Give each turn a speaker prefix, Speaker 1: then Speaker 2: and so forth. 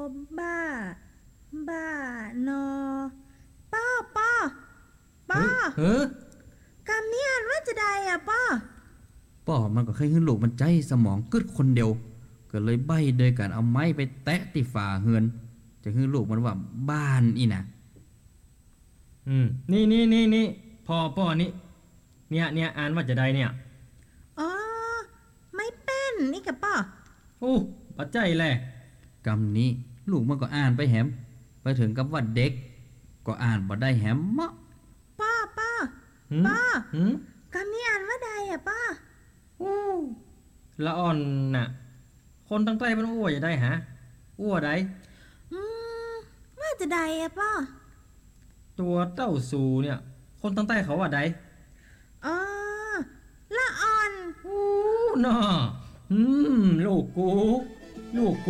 Speaker 1: บ้าบ้านอป้อป้อป้อ
Speaker 2: เฮ้อก
Speaker 1: ำนี้อ่านว่าจะได้อ่ะป้อ
Speaker 2: ป่อมันก็เคยให้ลูกมันใจสมองกึดคนเดียวก็เลยใบ้โดยการเอาไม้ไปแตะที่ฝาเฮือนจะให้ลูกมันว่าบ้านอีน่ะ
Speaker 3: นี่พ่อนี่เนี่ยอ่านว่าจะได้เนี่ย
Speaker 1: อ๋อไม่เป็นนี่กับป้อ
Speaker 3: โอ้ปัจจัยแหละ
Speaker 2: กำนี้ลูกมันก็อ่านไปแหมไปถึงกับว่าเด็กก็อ่านบ่ได้แหมเมาะ
Speaker 1: ป้อป้อ
Speaker 3: หืม
Speaker 1: ป้อ
Speaker 3: หืม
Speaker 1: กำนี้อ่านว่าใดอ่ะป้อ
Speaker 3: โอ้ละอ่อนน่ะคนตั้งใจมันอ้วจะได้หะอ้วใด
Speaker 1: อืมว่าจะได้อ่ะป้อ
Speaker 3: ตัวเต้าสูเนี่ยคนตั้งใจเขาว่าใด
Speaker 1: อ๋อละอ่อน
Speaker 3: โอ้น่ะลูกกู